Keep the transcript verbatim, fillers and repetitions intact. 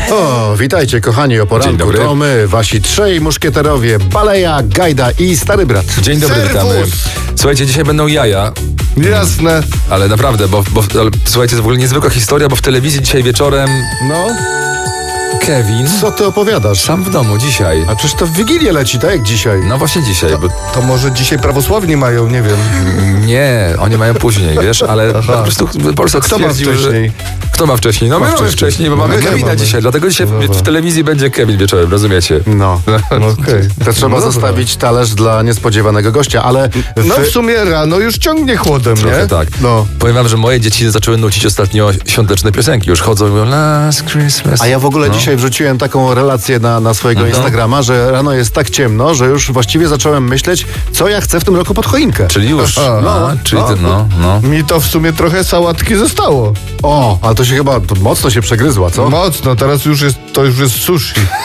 O, witajcie kochani o poranku. Dzień dobry. To my, wasi trzej muszkieterowie, Baleja, Gajda i Stary Brat. Dzień dobry, Serwus. witamy. Słuchajcie, dzisiaj będą jaja, Jasne. ale naprawdę, bo, bo ale, słuchajcie, to w ogóle niezwykła historia, bo w telewizji dzisiaj wieczorem No, Kevin co ty opowiadasz? sam w domu dzisiaj. A przecież to w Wigilię leci, tak jak dzisiaj. No właśnie dzisiaj, bo To może dzisiaj prawosławni mają, nie wiem. nie, oni mają później, wiesz, ale po prostu Polsat Kto ma stwierdził, wcześniej? Że... Kto ma wcześniej? No my mamy wcześniej. wcześniej, bo mamy My Kevina mamy. dzisiaj, dlatego dzisiaj w, w telewizji będzie Kevin wieczorem, rozumiecie? No, Okej. to trzeba No dobra. zostawić talerz dla niespodziewanego gościa, ale... w- No w sumie rano już ciągnie chłodem, Trochę nie? tak. No. Powiem wam, że moje dzieci zaczęły nucić ostatnio świąteczne piosenki. Już chodzą i mówią Last Christmas. A ja w ogóle No. dzisiaj wrzuciłem taką relację na, na swojego Mhm. Instagrama, że rano jest tak ciemno, że już właściwie zacząłem myśleć, co ja chcę w tym roku pod choinkę. Czyli już, Aha. no, czyli no. ty, no, no. Mi to w sumie trochę sałatki zostało. O, ale to się chyba to mocno się przegryzła, co? Mocno, teraz już jest, to już jest sushi.